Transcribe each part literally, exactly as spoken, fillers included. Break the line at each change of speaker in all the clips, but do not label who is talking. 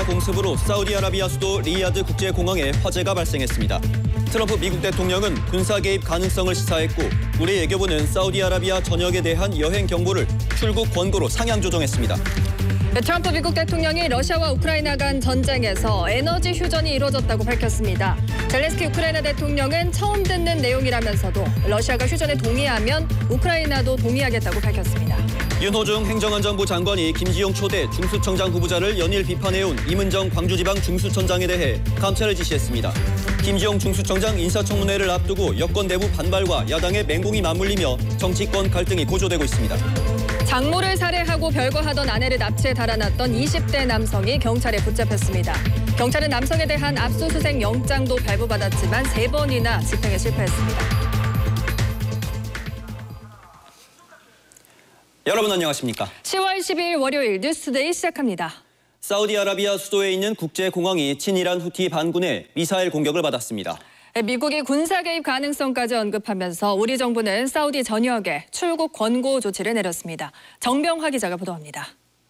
공습으로 사우디아라비아 수도 리야드 국제공항에 화재가 발생했습니다. 트럼프 미국 대통령은 군사 개입 가능성을 시사했고 우리 외교부는 사우디아라비아 전역에 대한 여행 경보를 출국 권고로 상향 조정했습니다.
트럼프 미국 대통령이 러시아와 우크라이나 간 전쟁에서 에너지 휴전이 이루어졌다고 밝혔습니다. 젤렌스키 우크라이나 대통령은 처음 듣는 내용이라면서도 러시아가 휴전에 동의하면 우크라이나도 동의하겠다고 밝혔습니다.
윤호중 행정안전부 장관이 김지용 초대 중수청장 후보자를 연일 비판해온 이문정 광주지방 중수청장에 대해 감찰을 지시했습니다. 김지용 중수청장 인사청문회를 앞두고 여권 내부 반발과 야당의 맹공이 맞물리며 정치권 갈등이 고조되고 있습니다.
장모를 살해하고 별거하던 아내를 납치해 달아났던 이십 대 남성이 경찰에 붙잡혔습니다. 경찰은 남성에 대한 압수수색 영장도 발부받았지만 세 번이나 집행에 실패했습니다.
여러분 안녕하십니까?
시월 십이일 월요일 뉴스데이 시작합니다.
사우디아라비아 수도에 있는 국제공항이 친이란 후티 반군의 미사일 공격을 받았습니다.
미국이 군사 개입 가능성까지 언급하면서 우리 정부는 사우디 전역에 출국 권고 조치를 내렸습니다. 정병화 기자가 보도합니다.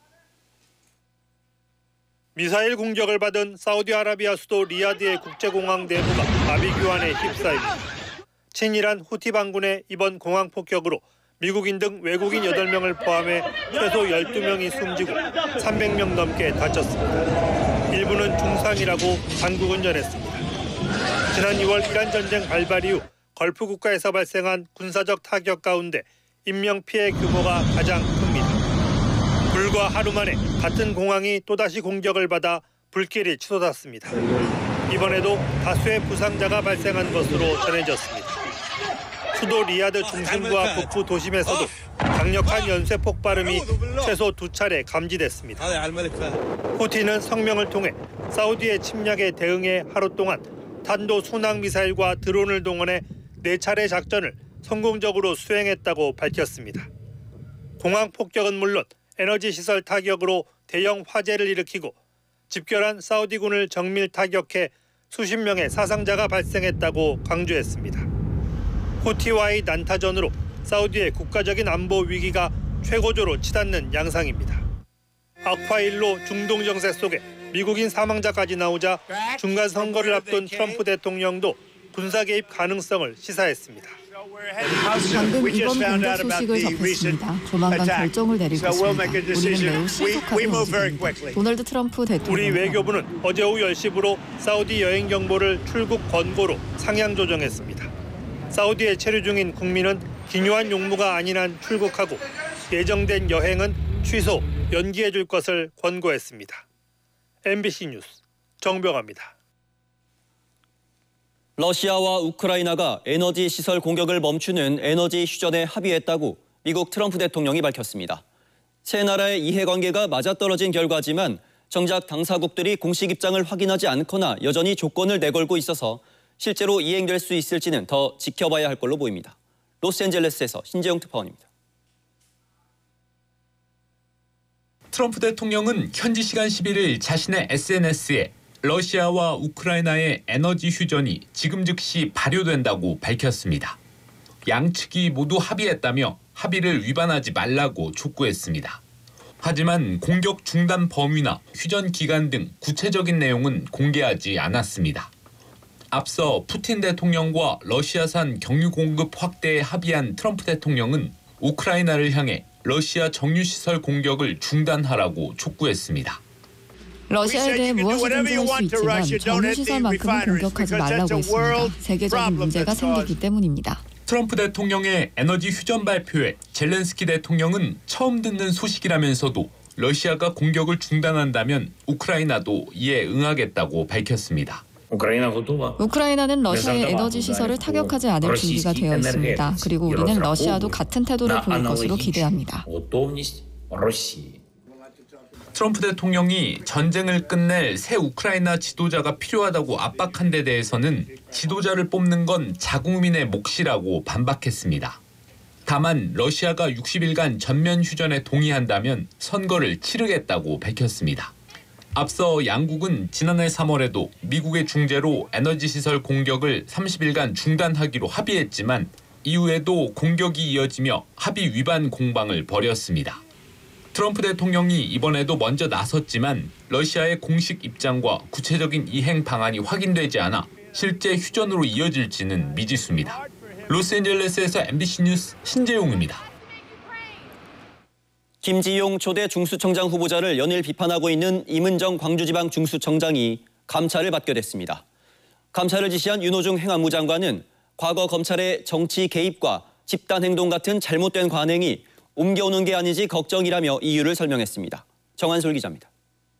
미사일 공격을 받은 사우디아라비아 수도 리야드의 국제공항 내부가 마비규환에 휩싸입니다. 친이란 후티 반군의 이번 공항 폭격으로 미국인 등 외국인 여덟 명을 포함해 최소 열두 명이 숨지고 삼백 명 넘게 다쳤습니다. 일부는 중상이라고 당국은 전했습니다. 지난 이월 이란 전쟁 발발 이후 걸프 국가에서 발생한 군사적 타격 가운데 인명피해 규모가 가장 큽니다. 불과 하루 만에 같은 공항이 또다시 공격을 받아 불길이 치솟았습니다. 이번에도 다수의 부상자가 발생한 것으로 전해졌습니다. 수도 리야드 중심부와 북부 도심에서도 강력한 연쇄 폭발음이 최소 두 차례 감지됐습니다. 후티는 성명을 통해 사우디의 침략에 대응해 하루 동안 탄도 순항 미사일과 드론을 동원해 네 차례 작전을 성공적으로 수행했다고 밝혔습니다. 공항 폭격은 물론 에너지 시설 타격으로 대형 화재를 일으키고 집결한 사우디군을 정밀 타격해 수십 명의 사상자가 발생했다고 강조했습니다. 후티와의 난타전으로 사우디의 국가적인 안보 위기가 최고조로 치닫는 양상입니다. 아쿠아일로 중동 정세 속에 미국인 사망자까지 나오자 중간 선거를 앞둔 트럼프 대통령도 군사 개입 가능성을 시사했습니다.
방금 이번 공격 소식을 접했습니다. 조만간 결정을 내릴 것입니다. 우리는 매우 신속하게 움직입니다. 도널드 트럼프 대통령.
우리 외교부는 어제 오후 열 시부로 사우디 여행 정보를 출국 권고로 상향 조정했습니다. 사우디에 체류 중인 국민은 기묘한 용무가 아닌 한 출국하고 예정된 여행은 취소, 연기해 줄 것을 권고했습니다. 엠비씨 뉴스 정병화입니다.
러시아와 우크라이나가 에너지 시설 공격을 멈추는 에너지 휴전에 합의했다고 미국 트럼프 대통령이 밝혔습니다. 세 나라의 이해관계가 맞아떨어진 결과지만 정작 당사국들이 공식 입장을 확인하지 않거나 여전히 조건을 내걸고 있어서 실제로 이행될 수 있을지는 더 지켜봐야 할 걸로 보입니다. 로스앤젤레스에서 신재용 특파원입니다.
트럼프 대통령은 현지 시간 십일일 자신의 에스엔에스에 러시아와 우크라이나의 에너지 휴전이 지금 즉시 발효된다고 밝혔습니다. 양측이 모두 합의했다며 합의를 위반하지 말라고 촉구했습니다. 하지만 공격 중단 범위나 휴전 기간 등 구체적인 내용은 공개하지 않았습니다. 앞서 푸틴 대통령과 러시아산 경유 공급 확대에 합의한 트럼프 대통령은 우크라이나를 향해 러시아 정유시설 공격을 중단하라고 촉구했습니다.
러시아에 무엇이든지 할 수 있지만 정유시설만큼은 공격하지 말라고 했습니다. 세계적인 문제가 생기기 때문입니다.
트럼프 대통령의 에너지 휴전 발표에 젤렌스키 대통령은 처음 듣는 소식이라면서도 러시아가 공격을 중단한다면 우크라이나도 이에 응하겠다고 밝혔습니다.
우크라이나는 러시아의 에너지 시설을 타격하지 않을 준비가 되어 있습니다. 그리고 우리는 러시아도 같은 태도를 보일 것으로 기대합니다.
트럼프 대통령이 전쟁을 끝낼 새 우크라이나 지도자가 필요하다고 압박한 데 대해서는 지도자를 뽑는 건 자국민의 몫이라고 반박했습니다. 다만 러시아가 육십 일간 전면 휴전에 동의한다면 선거를 치르겠다고 밝혔습니다. 앞서 양국은 지난해 삼월에도 미국의 중재로 에너지시설 공격을 삼십 일간 중단하기로 합의했지만 이후에도 공격이 이어지며 합의 위반 공방을 벌였습니다. 트럼프 대통령이 이번에도 먼저 나섰지만 러시아의 공식 입장과 구체적인 이행 방안이 확인되지 않아 실제 휴전으로 이어질지는 미지수입니다. 로스앤젤레스에서 엠비씨 뉴스 신재용입니다.
김지용 초대 중수청장 후보자를 연일 비판하고 있는 임은정 광주지방 중수청장이 감찰을 받게 됐습니다. 감찰을 지시한 윤호중 행안부 장관은 과거 검찰의 정치 개입과 집단 행동 같은 잘못된 관행이 옮겨오는 게 아닌지 걱정이라며 이유를 설명했습니다. 정한솔 기자입니다.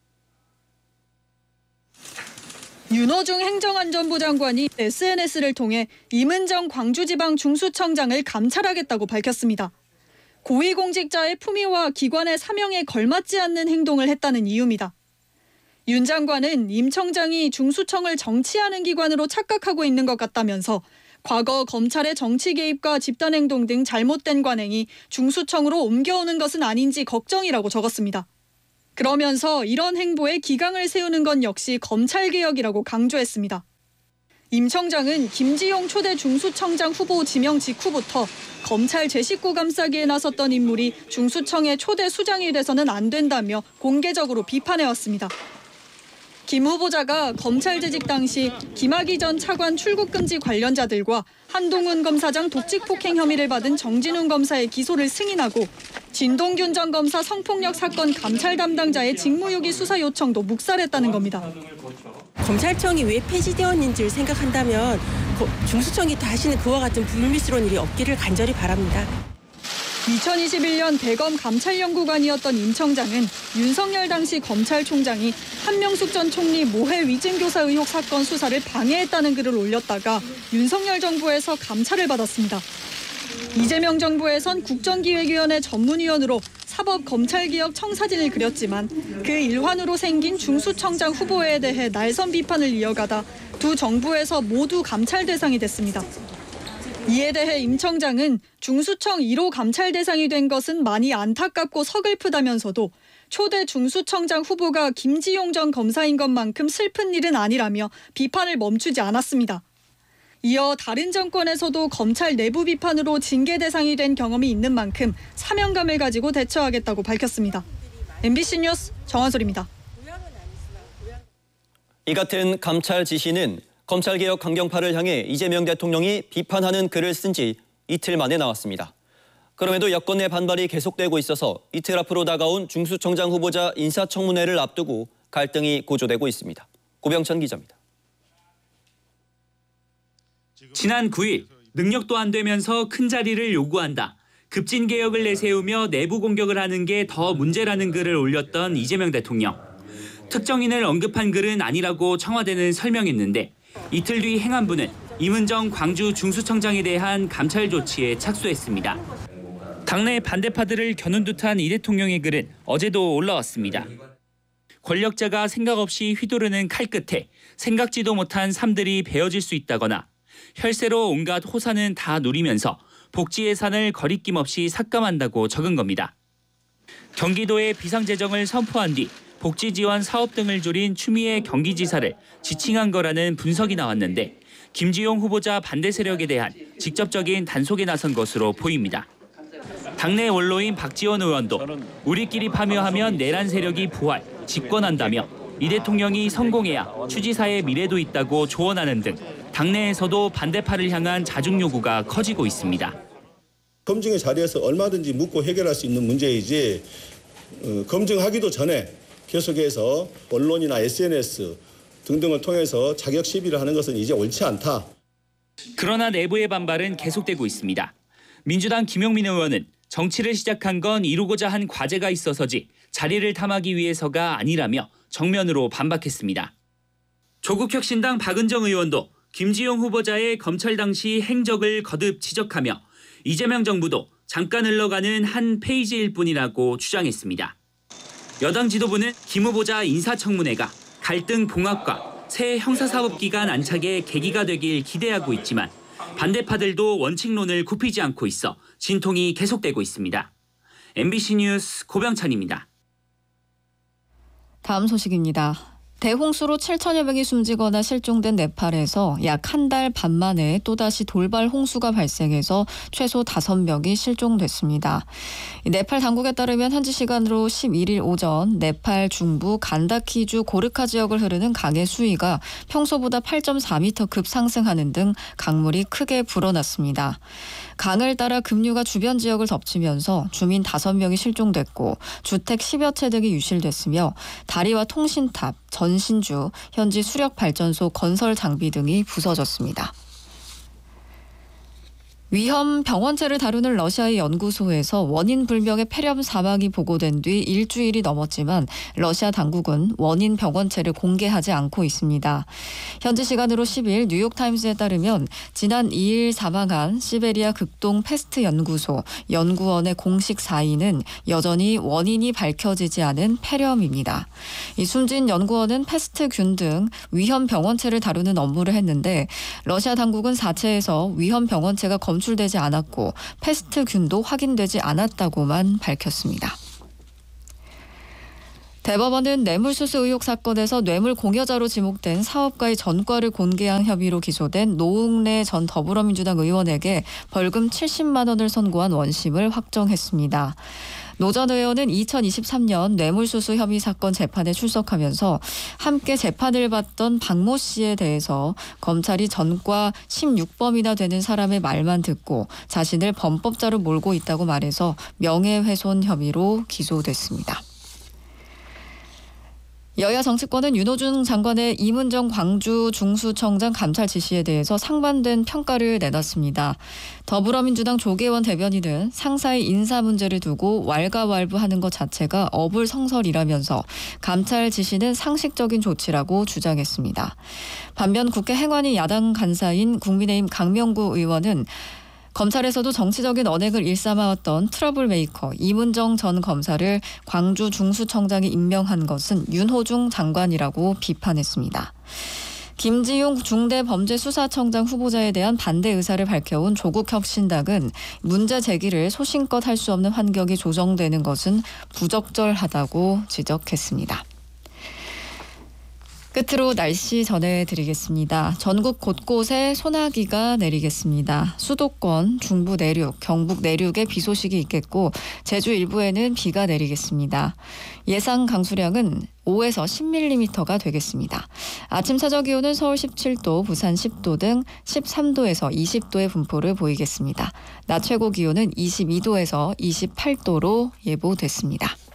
윤호중 행정안전부 장관이 에스엔에스를 통해 임은정 광주지방 중수청장을 감찰하겠다고 밝혔습니다. 고위공직자의 품위와 기관의 사명에 걸맞지 않는 행동을 했다는 이유입니다. 윤 장관은 임 청장이 중수청을 정치하는 기관으로 착각하고 있는 것 같다면서 과거 검찰의 정치 개입과 집단 행동 등 잘못된 관행이 중수청으로 옮겨오는 것은 아닌지 걱정이라고 적었습니다. 그러면서 이런 행보에 기강을 세우는 건 역시 검찰개혁이라고 강조했습니다. 임 청장은 김지용 초대 중수청장 후보 지명 직후부터 검찰 제식구 감싸기에 나섰던 인물이 중수청의 초대 수장이 돼서는 안 된다며 공개적으로 비판해왔습니다. 김 후보자가 검찰 재직 당시 김학의 전 차관 출국 금지 관련자들과 한동훈 검사장 독직 폭행 혐의를 받은 정진훈 검사의 기소를 승인하고 진동균 전 검사 성폭력 사건 감찰 담당자의 직무유기 수사 요청도 묵살했다는 겁니다.
검찰청이 왜 폐지되었는지를 생각한다면 중수청이 다시는 그와 같은 불미스러운 일이 없기를 간절히 바랍니다.
이천이십일 년 대검 감찰연구관이었던 임 청장은 윤석열 당시 검찰총장이 한명숙 전 총리 모해 위증교사 의혹 사건 수사를 방해했다는 글을 올렸다가 윤석열 정부에서 감찰을 받았습니다. 이재명 정부에선 국정기획위원회 전문위원으로 사법검찰개혁 청사진을 그렸지만 그 일환으로 생긴 중수청장 후보에 대해 날선 비판을 이어가다 두 정부에서 모두 감찰 대상이 됐습니다. 이에 대해 임 청장은 중수청 일 호 감찰 대상이 된 것은 많이 안타깝고 서글프다면서도 초대 중수청장 후보가 김지용 전 검사인 것만큼 슬픈 일은 아니라며 비판을 멈추지 않았습니다. 이어 다른 정권에서도 검찰 내부 비판으로 징계 대상이 된 경험이 있는 만큼 사명감을 가지고 대처하겠다고 밝혔습니다. 엠비씨 뉴스 정한솔입니다.
이 같은 감찰 지시는 검찰개혁 강경파를 향해 이재명 대통령이 비판하는 글을 쓴 지 이틀 만에 나왔습니다. 그럼에도 여권 내 반발이 계속되고 있어서 이틀 앞으로 다가온 중수청장 후보자 인사청문회를 앞두고 갈등이 고조되고 있습니다. 고병천 기자입니다.
지난 구 일 능력도 안 되면서 큰 자리를 요구한다. 급진 개혁을 내세우며 내부 공격을 하는 게 더 문제라는 글을 올렸던 이재명 대통령. 특정인을 언급한 글은 아니라고 청와대는 설명했는데 이틀 뒤 행안부는 임은정 광주 중수청장에 대한 감찰 조치에 착수했습니다. 당내 반대파들을 겨눈 듯한 이 대통령의 글은 어제도 올라왔습니다. 권력자가 생각 없이 휘두르는 칼 끝에 생각지도 못한 삶들이 베어질 수 있다거나 혈세로 온갖 호사는 다 누리면서 복지 예산을 거리낌 없이 삭감한다고 적은 겁니다. 경기도에 비상재정을 선포한 뒤 복지 지원 사업 등을 줄인 추미애 경기지사를 지칭한 거라는 분석이 나왔는데 김지용 후보자 반대 세력에 대한 직접적인 단속에 나선 것으로 보입니다. 당내 원로인 박지원 의원도 우리끼리 파묘하면 내란 세력이 부활, 집권한다며 이 대통령이 성공해야 추지사의 미래도 있다고 조언하는 등 당내에서도 반대파를 향한 자중 요구가 커지고 있습니다.
검증의 자리에서 얼마든지 묻고 해결할 수 있는 문제이지 어, 검증하기도 전에 계속해서 언론이나 에스엔에스 등등을 통해서 자격 시비를 하는 것은 이제 옳지 않다.
그러나 내부의 반발은 계속되고 있습니다. 민주당 김용민 의원은 정치를 시작한 건 이루고자 한 과제가 있어서지 자리를 탐하기 위해서가 아니라며 정면으로 반박했습니다. 조국혁신당 박은정 의원도 김지용 후보자의 검찰 당시 행적을 거듭 지적하며 이재명 정부도 잠깐 흘러가는 한 페이지일 뿐이라고 주장했습니다. 여당 지도부는 김 후보자 인사청문회가 갈등 봉합과 새 형사사법기간 안착의 계기가 되길 기대하고 있지만 반대파들도 원칙론을 굽히지 않고 있어 진통이 계속되고 있습니다. 엠비씨 뉴스 고병찬입니다.
다음 소식입니다. 대홍수로 칠천여 명이 숨지거나 실종된 네팔에서 약 한 달 반 만에 또다시 돌발 홍수가 발생해서 최소 다섯 명이 실종됐습니다. 네팔 당국에 따르면 현지 시간으로 십일 일 오전 네팔 중부 간다키주 고르카 지역을 흐르는 강의 수위가 평소보다 팔 점 사 미터 급상승하는 등 강물이 크게 불어났습니다. 강을 따라 급류가 주변 지역을 덮치면서 주민 다섯 명이 실종됐고 주택 십여 채 등이 유실됐으며 다리와 통신탑, 전신주, 현지 수력발전소 건설 장비 등이 부서졌습니다. 위험 병원체를 다루는 러시아의 연구소에서 원인 불명의 폐렴 사망이 보고된 뒤 일주일이 넘었지만 러시아 당국은 원인 병원체를 공개하지 않고 있습니다. 현지 시간으로 십 일 뉴욕타임스에 따르면 지난 이 일 사망한 시베리아 극동 패스트 연구소 연구원의 공식 사인은 여전히 원인이 밝혀지지 않은 폐렴입니다. 이 숨진 연구원은 패스트균 등 위험 병원체를 다루는 업무를 했는데 러시아 당국은 사체에서 위험 병원체가 검 검출되지 않았고 패스트균도 확인되지 않았다고만 밝혔습니다. 대법원은 뇌물수수 의혹 사건에서 뇌물 공여자로 지목된 사업가의 전과를 공개한 혐의로 기소된 노웅래 전 더불어민주당 의원에게 벌금 칠십만 원을 선고한 원심을 확정했습니다. 노 전 의원은 이천이십삼 년 뇌물수수 혐의 사건 재판에 출석하면서 함께 재판을 받던 박모 씨에 대해서 검찰이 전과 십육 범이나 되는 사람의 말만 듣고 자신을 범법자로 몰고 있다고 말해서 명예훼손 혐의로 기소됐습니다. 여야 정치권은 윤호중 장관의 이문정 광주 중수청장 감찰 지시에 대해서 상반된 평가를 내놨습니다. 더불어민주당 조계원 대변인은 상사의 인사 문제를 두고 왈가왈부하는 것 자체가 어불성설이라면서 감찰 지시는 상식적인 조치라고 주장했습니다. 반면 국회 행안위 야당 간사인 국민의힘 강명구 의원은 검찰에서도 정치적인 언행을 일삼아왔던 트러블 메이커 이문정 전 검사를 광주 중수청장에 임명한 것은 윤호중 장관이라고 비판했습니다. 김지용 중대범죄수사청장 후보자에 대한 반대 의사를 밝혀온 조국혁신당은 문제 제기를 소신껏 할 수 없는 환경이 조성되는 것은 부적절하다고 지적했습니다. 끝으로 날씨 전해드리겠습니다. 전국 곳곳에 소나기가 내리겠습니다. 수도권, 중부 내륙, 경북 내륙에 비 소식이 있겠고 제주 일부에는 비가 내리겠습니다. 예상 강수량은 오에서 십 밀리미터가 되겠습니다. 아침 최저 기온은 서울 십칠 도, 부산 십 도 등 십삼 도에서 이십 도의 분포를 보이겠습니다. 낮 최고 기온은 이십이 도에서 이십팔 도로 예보됐습니다.